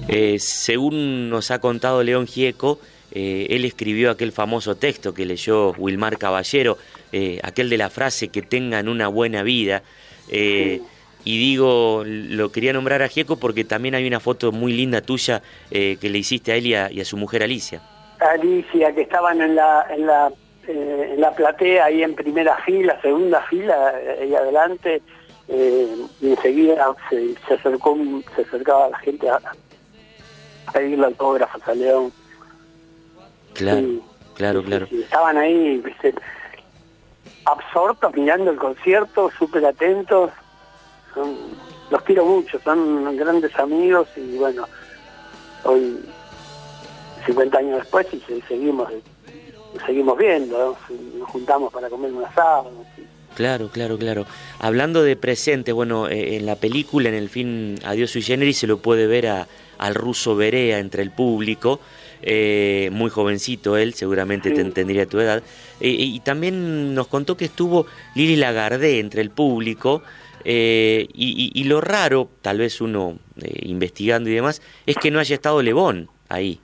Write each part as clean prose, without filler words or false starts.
Según nos ha contado León Gieco, él escribió aquel famoso texto que leyó Wilmar Caballero, aquel de la frase que tengan una buena vida. Sí. Y digo, lo quería nombrar a Gieco porque también hay una foto muy linda tuya que le hiciste a él y a su mujer Alicia. Alicia, que estaban en la platea, ahí en primera fila, segunda fila, ahí adelante, y enseguida se acercaba la gente a pedirle autógrafos a León. Claro, Sí, claro, sí, claro. sí. Estaban ahí, ¿viste?, absortos mirando el concierto, súper atentos. Los quiero mucho, son grandes amigos y bueno, hoy 50 años después y seguimos viendo, ¿no? Nos juntamos para comer un asado. ¿Sí? Claro, claro, claro. Hablando de presente, bueno, en la película, en el film Adiós sui generis, se lo puede ver al ruso Berea entre el público, muy jovencito él, seguramente Sí. tendría tu edad, y también nos contó que estuvo Lili Lagardé entre el público, y lo raro, tal vez uno investigando y demás, es que no haya estado Le Bon ahí.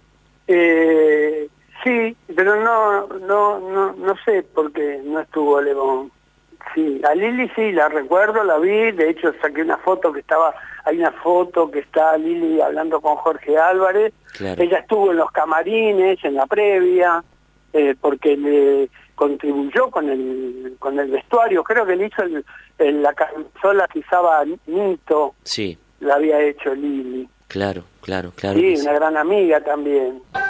Sí, pero no sé por qué no estuvo Le Bon. Sí, a Lili sí, la recuerdo, la vi, de hecho saqué una foto hay una foto que está Lili hablando con Jorge Álvarez. Claro. Ella estuvo en los camarines, en la previa, porque le contribuyó con el vestuario, creo que le hizo la camisola que usaba Nito, Sí, la había hecho Lili. claro, claro, claro Sí, que sí. una gran amiga también.